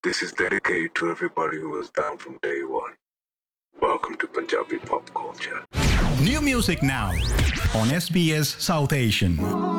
This is dedicated to everybody who was down from day one. Welcome to Punjabi Pop Culture. New music now on SBS South Asian.